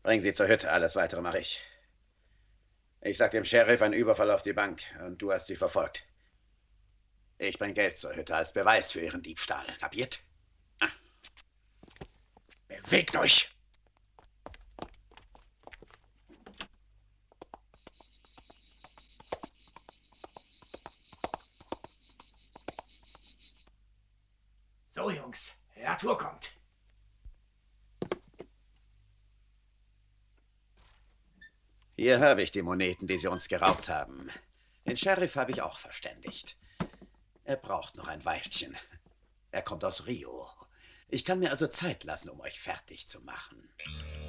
Bring sie zur Hütte, alles Weitere mache ich. Ich sag dem Sheriff, ein Überfall auf die Bank und du hast sie verfolgt. Ich bring Geld zur Hütte als Beweis für ihren Diebstahl. Kapiert? Ah. Bewegt euch! So, Jungs, Latour kommt. Hier habe ich die Moneten, die sie uns geraubt haben. Den Sheriff habe ich auch verständigt. Er braucht noch ein Weilchen. Er kommt aus Rio. Ich kann mir also Zeit lassen, um euch fertig zu machen.